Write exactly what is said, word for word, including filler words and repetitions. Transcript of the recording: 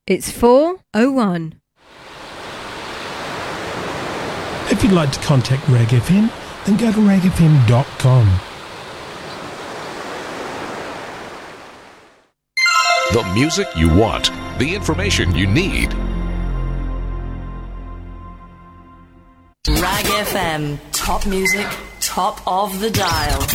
It's four oh one. If you'd like to contact Rag F M, then go to rag f m dot com. The music you want, the information you need. Rag F M, top music, top of the dial.